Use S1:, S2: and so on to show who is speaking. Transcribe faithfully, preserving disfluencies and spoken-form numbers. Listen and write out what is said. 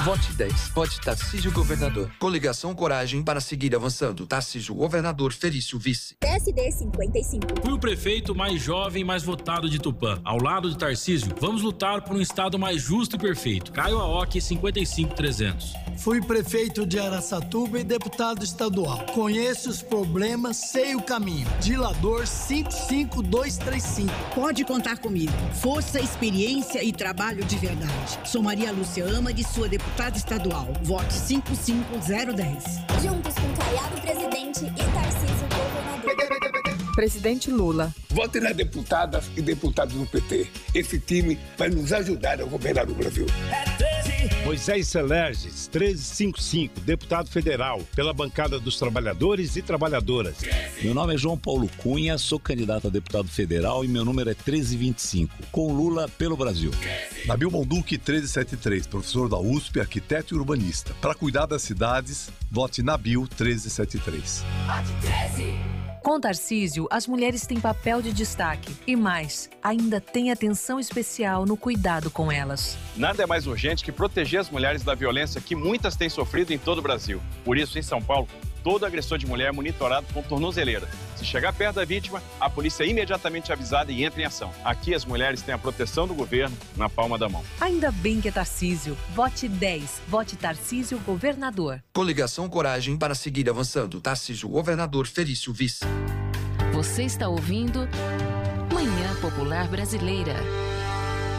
S1: Vote dez. Vote Tarcísio Governador. Coligação Coragem para seguir avançando. Tarcísio Governador, Felício Vice.
S2: P S D cinquenta e cinco.
S3: Fui o prefeito mais jovem e mais votado de Tupã. Ao lado de Tarcísio, vamos lutar por um estado mais justo e perfeito. Caio Aoki, cinquenta e cinco trezentos.
S4: Fui prefeito de Araçatuba e deputado estadual. Conheço os problemas, sei o caminho. Dilador cinco cinco dois três cinco.
S5: Pode contar comigo. Força, experiência e trabalho de verdade. Sou Maria Lúcia Amari, sua deputada estadual. Vote cinco cinco zero um zero.
S2: Juntos com Caiado presidente e Tarcísio governador.
S6: Presidente Lula.
S7: Vote nas deputadas e deputados do P T. Esse time vai nos ajudar a governar o Brasil.
S8: Moisés Celerges, trezentos e cinquenta e cinco, deputado federal, pela bancada dos trabalhadores e trabalhadoras.
S9: Meu nome é João Paulo Cunha, sou candidato a deputado federal e meu número é trezentos e vinte e cinco, com Lula pelo Brasil.
S10: Nabil Bonduque, trezentos e setenta e três, professor da U S P, arquiteto e urbanista. Para cuidar das cidades, vote Nabil trezentos e setenta e três.
S2: Vote treze.
S11: Com Tarcísio, as mulheres têm papel de destaque. E mais, ainda tem atenção especial no cuidado com elas.
S12: Nada é mais urgente que proteger as mulheres da violência que muitas têm sofrido em todo o Brasil. Por isso, em São Paulo, todo agressor de mulher é monitorado com tornozeleira. Se chegar perto da vítima, a polícia é imediatamente avisada e entra em ação. Aqui, as mulheres têm a proteção do governo na palma da mão.
S11: Ainda bem que é Tarcísio. Vote dez. Vote Tarcísio Governador.
S1: Coligação Coragem para seguir avançando. Tarcísio Governador, Felício Vice.
S13: Você está ouvindo Manhã Popular Brasileira.